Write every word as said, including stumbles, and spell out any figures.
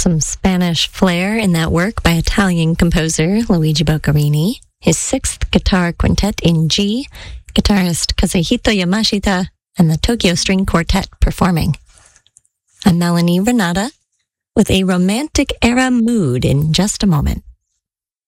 some Spanish flair in that work by Italian composer Luigi Boccherini, his sixth guitar quintet in G, guitarist Kazuhito Yamashita, and the Tokyo String Quartet performing. I'm Melanie Renata with a romantic era mood in just a moment.